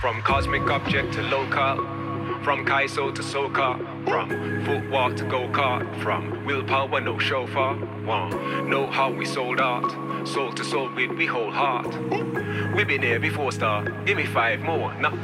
From cosmic object to local, from Kaiso to Soka, from footwalk to go-kart, from willpower, no chauffeur. Know how we sold out, soul to soul with we whole heart. We been here before start, give me 5 more, not